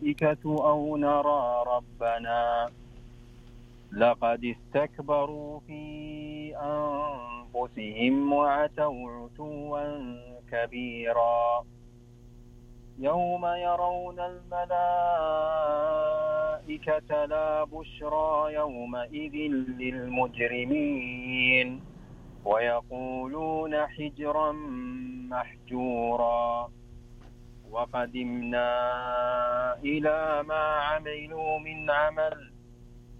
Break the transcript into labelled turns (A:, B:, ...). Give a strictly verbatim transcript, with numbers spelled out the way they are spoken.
A: الملائكة أو نرى ربنا لقد استكبروا في أنفسهم وعتوا عتوا كبيرا يوم يرون الملائكة لا بشرى يومئذ للمجرمين ويقولون حجرا محجورا وقدمنا إلى ما عملوا من عمل